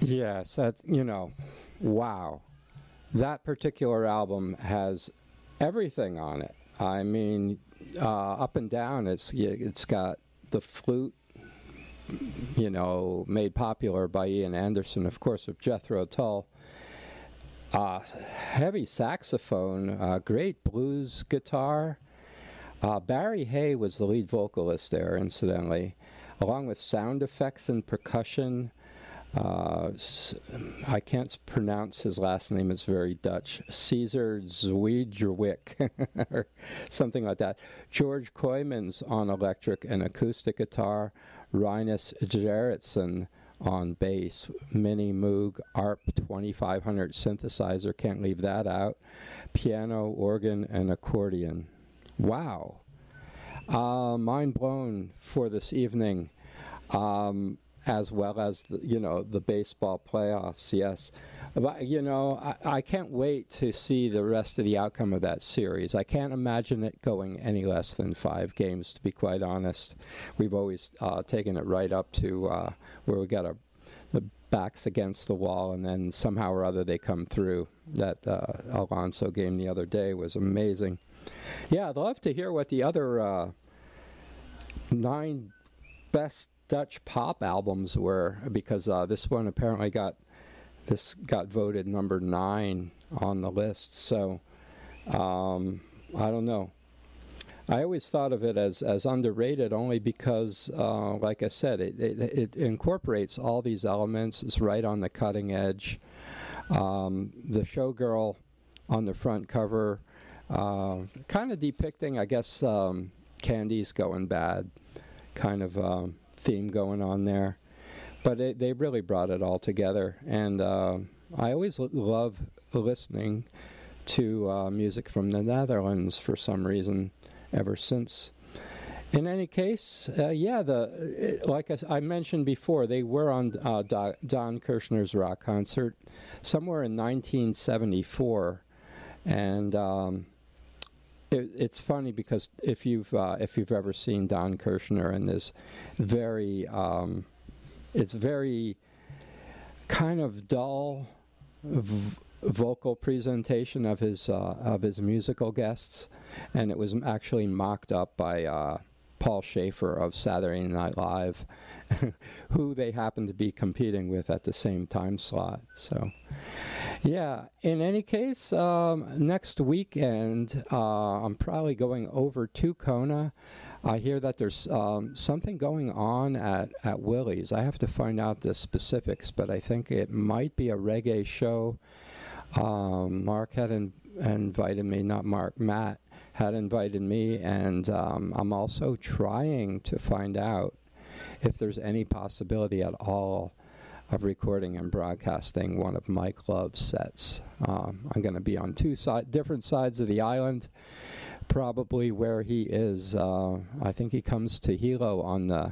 Yes, wow. That particular album has everything on it. I mean, up and down, it's got the flute, made popular by Ian Anderson, of course, with Jethro Tull. Heavy saxophone, great blues guitar. Barry Hay was the lead vocalist there, incidentally, along with sound effects and percussion. I can't pronounce his last name. It's very Dutch. Caesar Zwiedrwick, or something like that. George Kooijmans on electric and acoustic guitar. Rinus Gerritsen on bass. Mini Moog ARP 2500 synthesizer. Can't leave that out. Piano, organ, and accordion. Wow. Mind blown for this evening. As well as the baseball playoffs, yes. But, I can't wait to see the rest of the outcome of that series. I can't imagine it going any less than 5 games, to be quite honest. We've always taken it right up to where we got the backs against the wall, and then somehow or other they come through. That Alonso game the other day was amazing. Yeah, I'd love to hear what the other 9 best Dutch pop albums were, because this one apparently got voted number 9 on the list. So I don't know. I always thought of it as underrated only because, like I said, it incorporates all these elements. It's right on the cutting edge. The showgirl on the front cover, kind of depicting, I guess, Candy's Going Bad, kind of theme going on there, but they really brought it all together, and I always love listening to music from the Netherlands for some reason ever since. In any case, like I mentioned before, they were on Don Kirshner's rock concert somewhere in 1974, and it's funny because if you've ever seen Don Kirshner, and this it's very kind of dull vocal presentation of his musical guests, and it was actually mocked up by Paul Schaefer of Saturday Night Live, who they happened to be competing with at the same time slot. So, yeah, in any case, next weekend, I'm probably going over to Kona. I hear that there's something going on at Willie's. I have to find out the specifics, but I think it might be a reggae show. Mark had invited me, not Mark, Matt had invited me, and I'm also trying to find out if there's any possibility at all of recording and broadcasting one of Mike Love's sets. I'm going to be on different sides of the island, probably where he is. I think he comes to Hilo on the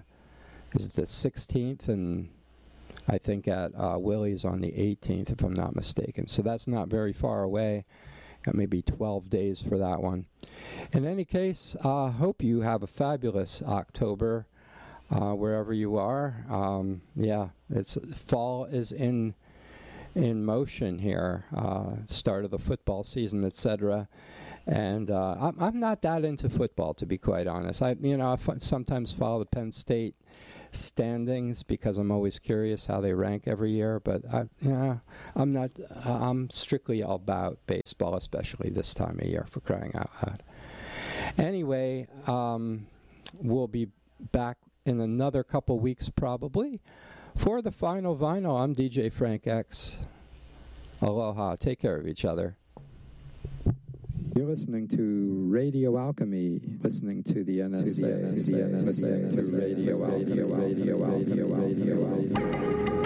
16th, and I think at Willie's on the 18th, if I'm not mistaken. So that's not very far away. Got maybe 12 days for that one. In any case, hope you have a fabulous October wherever you are. It's fall is in motion here. Start of the football season, etc. And I'm not that into football, to be quite honest. I sometimes follow the Penn State standings because I'm always curious how they rank every year, but I'm not. I'm strictly all about baseball, especially this time of year, for crying out loud. Anyway, we'll be back in another couple weeks probably for the final vinyl. I'm DJ Frank X. Aloha. Take care of each other. You're listening to Radio Alchemy, listening to the NSA, listening to Radio Alchemy.